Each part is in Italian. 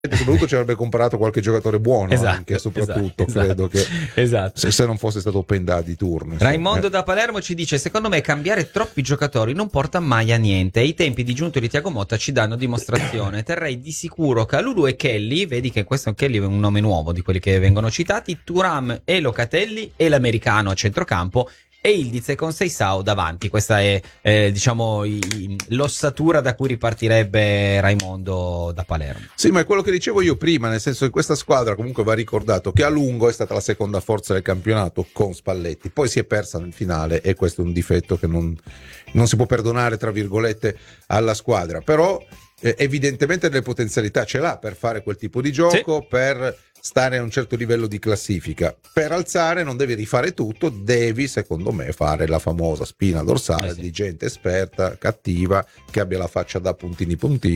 soprattutto ci avrebbe comprato qualche giocatore buono, Esatto, anche soprattutto esatto, credo che esatto. se non fosse stato Pendà di turno, insomma. Raimondo da Palermo ci dice: secondo me cambiare troppi giocatori non porta mai a niente, e i tempi di giunto di Thiago Motta ci danno dimostrazione. Terrei di sicuro Calulu e Kelly, vedi che questo Kelly è un nome nuovo di quelli che vengono citati, Thuram e Locatelli e l'americano a centrocampo e Ildiz e con Seisao davanti. Questa è diciamo l'ossatura da cui ripartirebbe Raimondo da Palermo. Sì, ma è quello che dicevo io prima, nel senso che questa squadra comunque va ricordato che a lungo è stata la seconda forza del campionato con Spalletti, poi si è persa nel finale e questo è un difetto che non si può perdonare, tra virgolette, alla squadra, però evidentemente delle potenzialità ce l'ha per fare quel tipo di gioco, sì, per stare a un certo livello di classifica. Per alzare non devi rifare tutto, devi secondo me fare la famosa spina dorsale sì, di gente esperta, cattiva, che abbia la faccia da puntini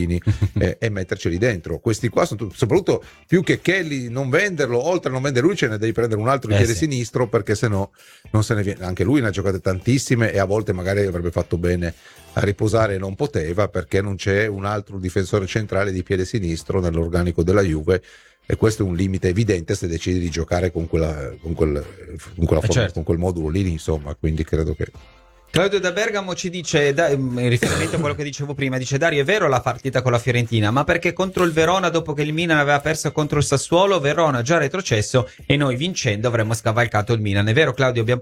e metterceli dentro. Questi qua sono soprattutto, più che Kelly non venderlo, oltre a non vendere lui ce ne devi prendere un altro di piede sinistro, perché sennò non se ne viene. Anche lui ne ha giocate tantissime e a volte magari avrebbe fatto bene a riposare e non poteva, perché non c'è un altro difensore centrale di piede sinistro nell'organico della Juve, e questo è un limite evidente se decidi di giocare con quella forma, certo, con quel modulo lì, insomma, quindi credo che... Claudio da Bergamo ci dice, in riferimento a quello che dicevo prima, dice: Dario, è vero la partita con la Fiorentina, ma perché contro il Verona, dopo che il Milan aveva perso contro il Sassuolo, Verona già retrocesso e noi vincendo avremmo scavalcato il Milan. È vero, Claudio, abbiamo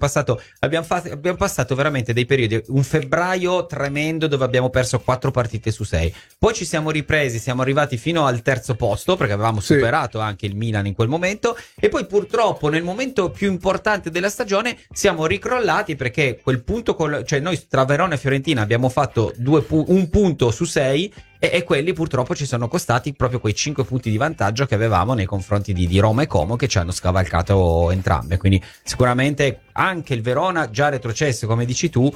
passato veramente dei periodi, un febbraio tremendo dove abbiamo perso 4 partite su 6, poi ci siamo ripresi, siamo arrivati fino al terzo posto perché avevamo superato anche il Milan in quel momento, e poi purtroppo nel momento più importante della stagione siamo ricrollati, perché quel punto cioè noi tra Verona e Fiorentina abbiamo fatto un punto su 6 e quelli purtroppo ci sono costati proprio quei 5 punti di vantaggio che avevamo nei confronti di Roma e Como, che ci hanno scavalcato entrambe. Quindi sicuramente anche il Verona già retrocesso, come dici tu,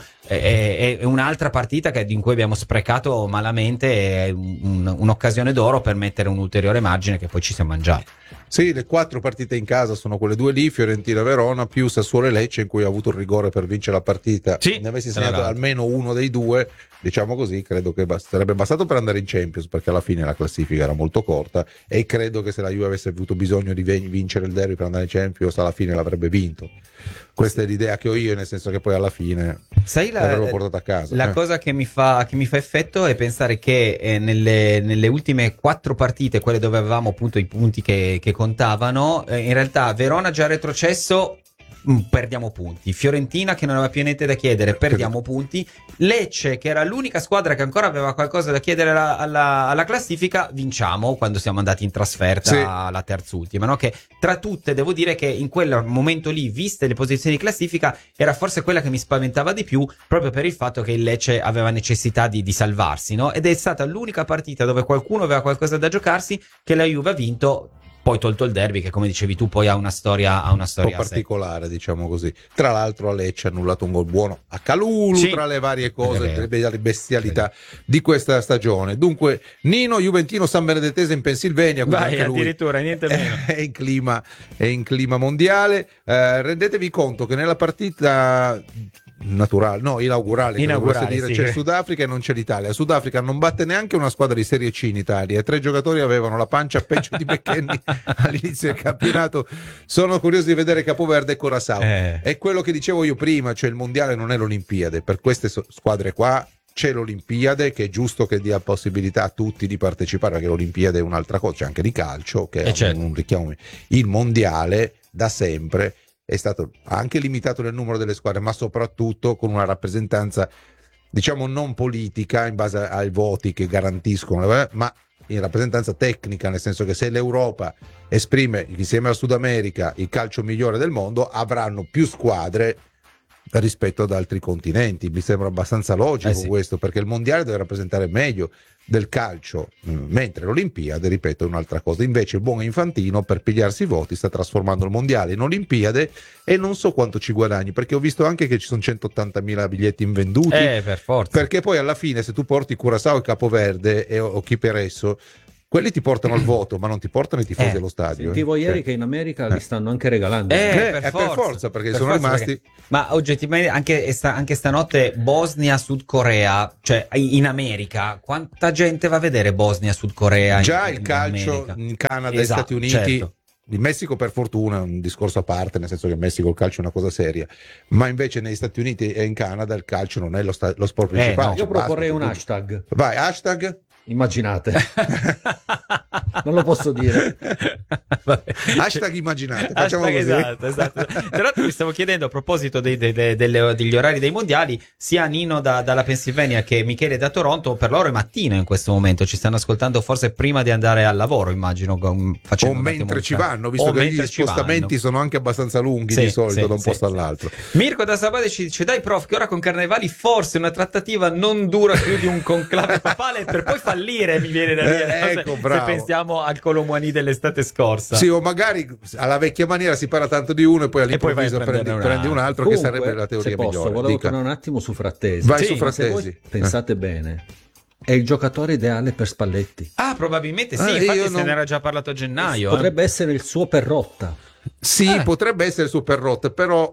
è un'altra partita in cui abbiamo sprecato malamente un'occasione d'oro per mettere un ulteriore margine che poi ci siamo mangiati. Sì, le 4 partite in casa sono quelle 2 lì, Fiorentina-Verona più Sassuolo e Lecce, in cui ha avuto il rigore per vincere la partita. Sì, ne avessi segnato almeno uno dei due, diciamo così, credo che sarebbe bastato per andare in Champions, perché alla fine la classifica era molto corta e credo che se la Juve avesse avuto bisogno di vincere il derby per andare in Champions, alla fine l'avrebbe vinto. Questa è l'idea che ho io, nel senso che poi alla fine l'avremmo portata a casa. La cosa che mi fa effetto è pensare che nelle ultime 4 partite, quelle dove avevamo appunto i punti che contavano, in realtà Verona già retrocesso, perdiamo punti, Fiorentina che non aveva più niente da chiedere, perdiamo punti, Lecce che era l'unica squadra che ancora aveva qualcosa da chiedere alla classifica, vinciamo quando siamo andati in trasferta alla terzultima, no? Che tra tutte devo dire che in quel momento lì, viste le posizioni di classifica, era forse quella che mi spaventava di più, proprio per il fatto che il Lecce aveva necessità di salvarsi, no? Ed è stata l'unica partita dove qualcuno aveva qualcosa da giocarsi che la Juve ha vinto. Poi tolto il derby, che come dicevi tu poi ha una storia un po' particolare, diciamo così. Tra l'altro a Lecce ha annullato un gol buono a Calulu, tra le varie cose, le bestialità di questa stagione. Dunque Nino Juventino San Benedettese in Pennsylvania, vai, addirittura niente meno, è in clima mondiale. Rendetevi conto che nella partita inaugurale dire, c'è il Sudafrica e non c'è l'Italia. Sudafrica non batte neanche una squadra di Serie C in Italia, 3 giocatori avevano la pancia peggio di McKennie all'inizio del campionato. Sono curioso di vedere Capoverde e Curaçao. È quello che dicevo io prima, cioè il mondiale non è l'Olimpiade, per queste squadre qua c'è l'Olimpiade, che è giusto che dia possibilità a tutti di partecipare, perché l'Olimpiade è un'altra cosa, c'è anche di calcio che è un richiamo. Il mondiale da sempre è stato anche limitato nel numero delle squadre, ma soprattutto con una rappresentanza, diciamo, non politica in base ai voti che garantiscono, ma in rappresentanza tecnica, nel senso che se l'Europa esprime insieme al Sud America il calcio migliore del mondo, avranno più squadre rispetto ad altri continenti. Mi sembra abbastanza logico questo, perché il mondiale deve rappresentare meglio del calcio, mentre l'Olimpiade, ripeto, è un'altra cosa. Invece il buon Infantino, per pigliarsi i voti, sta trasformando il mondiale in Olimpiade e non so quanto ci guadagni, perché ho visto anche che ci sono 180.000 biglietti invenduti, per forza, perché poi alla fine se tu porti Curaçao e Capoverde o chi per esso, quelli ti portano al voto, ma non ti portano i tifosi allo stadio. Sentivo ieri che in America li stanno anche regalando. Per forza, perché sono rimasti. Ma oggettivamente anche stanotte Bosnia-Sud Corea, cioè in America, quanta gente va a vedere Bosnia-Sud Corea? Già il calcio in Canada e Stati Uniti. Certo. In Messico per fortuna è un discorso a parte, nel senso che in Messico il calcio è una cosa seria, ma invece negli Stati Uniti e in Canada il calcio non è lo sport principale. No, io proporrei un hashtag. Vai, hashtag? Immaginate. Non lo posso dire. Hashtag immaginate. Facciamo così. Esatto. Tra l'altro mi stavo chiedendo a proposito degli orari dei mondiali, sia Nino dalla Pennsylvania che Michele da Toronto, per loro è mattina in questo momento, ci stanno ascoltando forse prima di andare al lavoro, immagino, o mentre ci vanno, visto che gli spostamenti sono anche abbastanza lunghi di solito da un posto all'altro. Mirko da Sabate ci dice: dai prof, che ora con Carnevali forse una trattativa non dura più di un conclave papale per poi fallire, mi viene da dire, ecco, se pensiamo al Colomboani dell'estate scorsa. Sì, o magari alla vecchia maniera si parla tanto di uno e poi all'improvviso prendi un altro. Comunque, che sarebbe la teoria migliore. Volevo tornare un attimo su Frattesi. Vai su Frattesi. Pensate bene, è il giocatore ideale per Spalletti. Probabilmente sì, infatti se ne era già parlato a gennaio. Potrebbe essere il suo Perrotta. Sì, potrebbe essere il suo Perrotta, però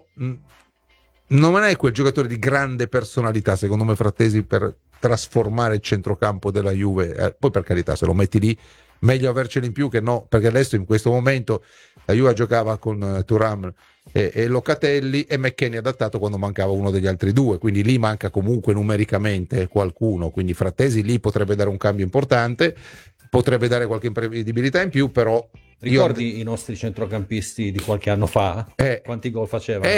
non è quel giocatore di grande personalità, secondo me, Frattesi, per trasformare il centrocampo della Juve. Poi per carità, se lo metti lì meglio averceli in più che no, perché adesso in questo momento la Juve giocava con Thuram e Locatelli e McKennie adattato quando mancava uno degli altri due, quindi lì manca comunque numericamente qualcuno, quindi Frattesi lì potrebbe dare un cambio importante, potrebbe dare qualche imprevedibilità in più, però ricordi i nostri centrocampisti di qualche anno fa? Quanti gol facevano?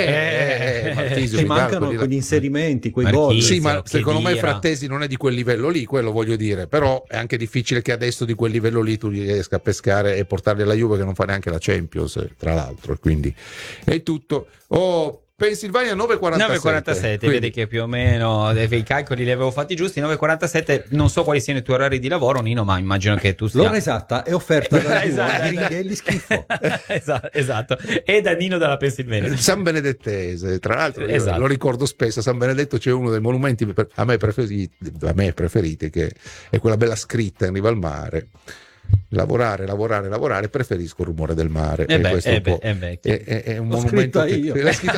Ci mancano quegli inserimenti, quei gol. Sì, ma secondo me Frattesi non è di quel livello lì, quello voglio dire, però è anche difficile che adesso di quel livello lì tu riesca a pescare e portarli alla Juve, che non fa neanche la Champions, tra l'altro, quindi è tutto. Pennsylvania 9,47. Vedi che più o meno i calcoli li avevo fatti giusti. 9,47. Non so quali siano i tuoi orari di lavoro, Nino, ma immagino che tu sia. L'ora esatta è offerta da Ringhelli schifo. esatto. E da Nino dalla Pennsylvania. San Benedettese, tra l'altro, lo ricordo spesso. A San Benedetto c'è uno dei monumenti a me preferiti, che è quella bella scritta in riva al mare. Lavorare, preferisco il rumore del mare. È un monumento io.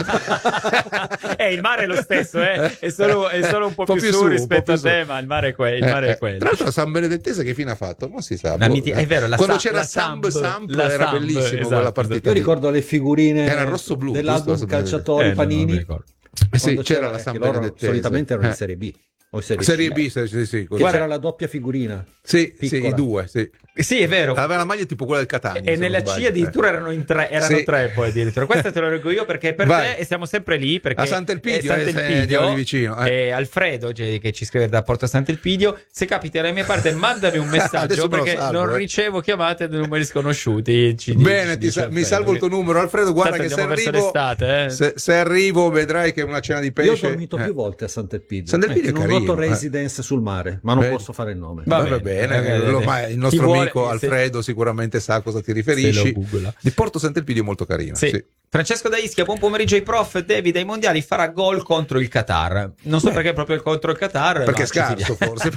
Il mare è lo stesso, è solo un po' più su rispetto a te, ma il mare è quello. Tra l'altro la San Benedettese che fine ha fatto? Non si sa. È vero, quando c'era Samp era bellissimo quella partita. Io ricordo le figurine era rosso-blu, dell'album Calciatori Panini. Sì, c'era la San Benedettese. Solitamente erano in Serie B. O Serie B, sì. C'era la doppia figurina. Sì, i due, sì, è vero. Aveva la maglia tipo quella del Catania. E nella C addirittura erano in tre, tre poi addirittura. Questa te lo leggo io perché per te, e siamo sempre lì perché a Sant'Elpidio, lì vicino. E Alfredo che ci scrive da Porto Sant'Elpidio: se capiti alla mia parte mandami un messaggio perché non ricevo chiamate da numeri sconosciuti. Bene, mi salvo il tuo numero, Alfredo. Guarda che se arrivo vedrai che è una cena di pesce. Io ho dormito più volte a Sant'Elpidio. Sant'Elpidio è carino. Un residence sul mare, ma non posso fare il nome. Va bene. Ma il nostro amico Alfredo sicuramente sa a cosa ti riferisci. Di Porto Sant'Elpidio molto carino. Sì. Francesco da Ischia, buon pomeriggio ai prof. David ai mondiali farà gol contro il Qatar. Non so perché proprio contro il Qatar, perché è scarso forse.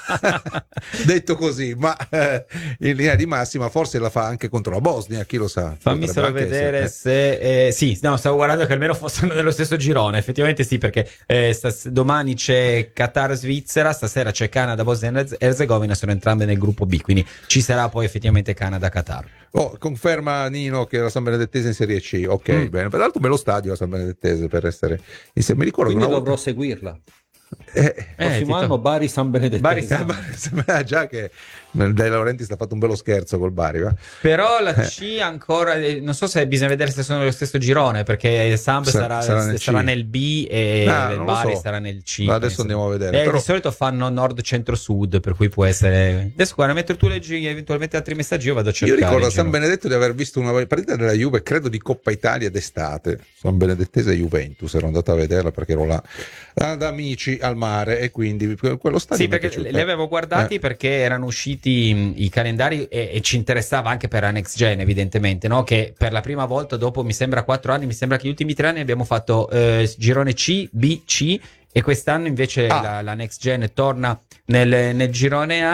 Detto così, ma in linea di massima forse la fa anche contro la Bosnia, chi lo sa. Fammi solo vedere se stavo guardando che almeno fossero nello stesso girone. Effettivamente sì, perché domani c'è Qatar-Svizzera, stasera c'è Canada-Bosnia e Erzegovina, sono entrambe nel gruppo B, quindi ci sarà poi effettivamente Canada-Qatar. Conferma Nino che la San Benedettese in Serie C. Ok, bene. Peraltro bello stadio la San Benedettese per essere insieme. Mi ricordo quindi dovrò seguirla. Prossimo anno Bari San Benedettese. Già che Dai Laurentiis ha fatto un bello scherzo col Bari, va? Però la C ancora non so se bisogna vedere se sono nello stesso girone, perché Samp sarà nel B e il Bari sarà nel C. Ma adesso andiamo a vedere. Però... di solito fanno nord centro sud, per cui può essere. Adesso guarda, mentre tu leggi eventualmente altri messaggi io vado a cercare. Io ricordo a San Benedetto di aver visto una partita della Juve, credo di Coppa Italia d'estate, San Benedettese e Juventus, ero andato a vederla perché ero là da amici al mare e quindi quello stadio. Sì, perché li avevo guardati perché erano usciti i calendari e ci interessava anche per la Next Gen, evidentemente, no? Che per la prima volta dopo mi sembra 4 anni, mi sembra che gli ultimi 3 anni abbiamo fatto girone C, B, C, e quest'anno invece la Next Gen torna nel girone A.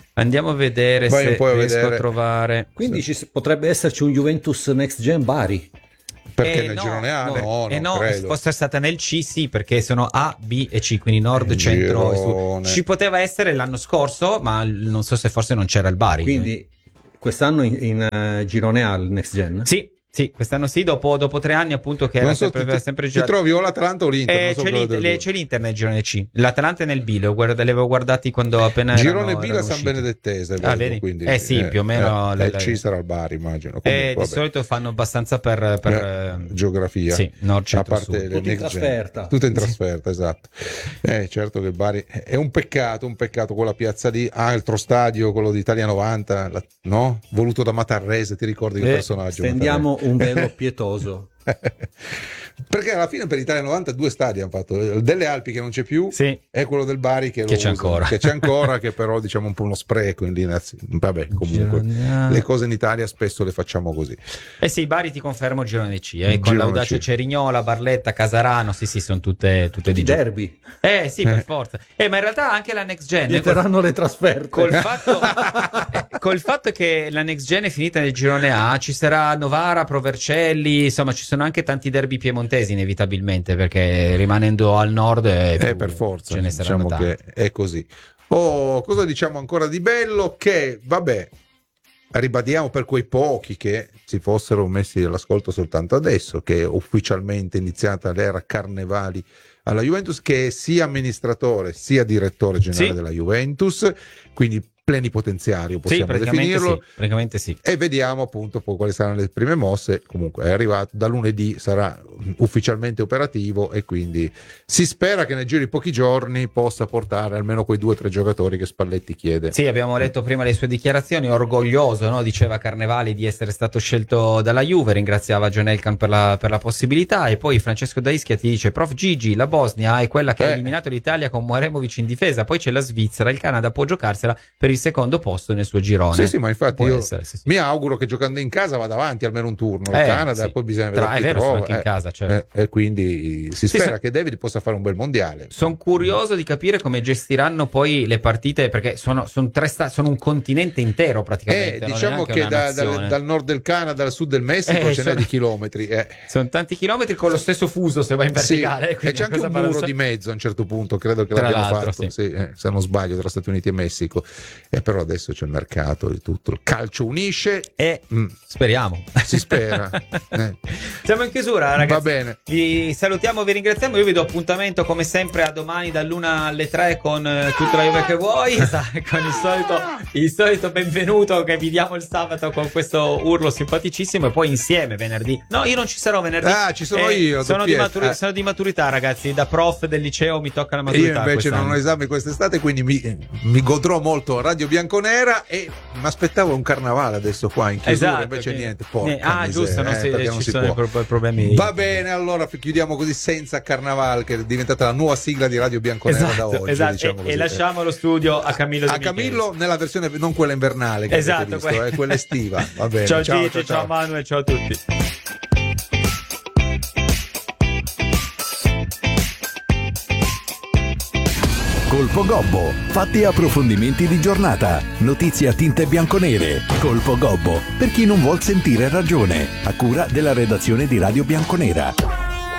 Andiamo a vedere se riesco a trovare. Quindi potrebbe esserci un Juventus Next Gen Bari. Perché nel girone A non credo. Fosse stata nel C, sì, perché sono A, B e C, quindi nord, centro e sud. Ci poteva essere l'anno scorso, ma non so se forse non c'era il Bari. Quindi quest'anno in girone A il Next Gen? Sì, quest'anno sì, dopo 3 anni appunto che era sempre girato. Ti trovi o l'Atalanta o l'Inter? C'è l'Inter nel girone C, l'Atalanta è nel B, li avevo guardati quando appena girone B la San Benedettese, vedi? Quindi, sì, più o meno il C sarà il Bari, immagino. Comunque, di solito fanno abbastanza per geografia. Sì, nord, centro, a parte sud. Tutto in trasferta. Tutto in trasferta, esatto. Certo che il Bari è un peccato quella piazza lì, altro stadio, quello di Italia 90, no? Voluto da Matarrese, ti ricordi il personaggio? Stendiamo un velo pietoso. Perché alla fine per Italia 90 2 stadi hanno fatto, il delle Alpi che non c'è più, e quello del Bari che c'è ancora, che però diciamo un po' uno spreco in linea. Vabbè, comunque le cose in Italia spesso le facciamo così. Sì, Bari ti confermo girone C, con l'Audace Cerignola, Barletta, Casarano, sì, sono tutte di derby. Sì, per forza. Ma in realtà anche la Next Gen vieteranno le trasferte. Col fatto che la Next Gen è finita nel girone A, ci sarà Novara, Provercelli, insomma ci sono anche tanti derby piemontesi inevitabilmente, perché rimanendo al nord per forza ce ne saranno tanti. Che è così. Cosa diciamo ancora di bello? Che vabbè, ribadiamo per quei pochi che si fossero messi all'ascolto soltanto adesso, che è ufficialmente iniziata l'era Carnevali alla Juventus, che è sia amministratore sia direttore generale della Juventus, quindi plenipotenziario possiamo definirlo. Praticamente sì. E vediamo appunto poi quali saranno le prime mosse. Comunque è arrivato da lunedì, sarà ufficialmente operativo e quindi si spera che nel giro di pochi giorni possa portare almeno quei 2 o 3 giocatori che Spalletti chiede. Sì, abbiamo letto prima le sue dichiarazioni, orgoglioso, no? Diceva Carnevali di essere stato scelto dalla Juve, ringraziava John Elkann per la possibilità, e poi Francesco Daischia ti dice: Prof Gigi, la Bosnia è quella che ha eliminato l'Italia con Muaremovic in difesa, poi c'è la Svizzera, il Canada può giocarsela per il secondo posto nel suo girone. Sì, ma infatti mi auguro che giocando in casa vada avanti almeno un turno il Canada, poi bisogna vedere è vero, anche in casa, e quindi si spera che David possa fare un bel mondiale. Sono curioso di capire come gestiranno poi le partite, perché sono un continente intero praticamente. Diciamo che dal nord del Canada al sud del Messico ce n'è di chilometri. Sono tanti chilometri con lo stesso fuso se va in verticale. E c'è anche un muro di mezzo a un certo punto, credo che l'abbiano fatto, se non sbaglio, tra Stati Uniti e Messico. Però adesso c'è il mercato di tutto, il calcio unisce e speriamo, si spera. Siamo in chiusura, ragazzi. Va bene, vi salutiamo, vi ringraziamo, io vi do appuntamento come sempre a domani dall'1 alle 3 con tutta la Juve che vuoi, con il solito benvenuto che vi diamo il sabato con questo urlo simpaticissimo, e poi insieme venerdì. No, io non ci sarò venerdì. Ci sono io. Sono di maturità, ragazzi, da prof del liceo mi tocca la maturità. Io invece non ho esame quest'estate, quindi mi godrò molto Radio Bianconera, e mi aspettavo un carnavale adesso qua in chiusura, invece niente. Giusto, non ci sono problemi. Va bene, allora chiudiamo così senza carnaval, che è diventata la nuova sigla di Radio Bianconera da oggi. Diciamo e lasciamo lo studio a Camillo nella versione non quella invernale che avete visto, quella estiva. Va bene. Ciao Gigi, ciao Manuel, ciao a tutti. Colpo Gobbo, fatti e approfondimenti di giornata, notizie a tinte bianconere. Colpo Gobbo, per chi non vuol sentire ragione, a cura della redazione di Radio Bianconera.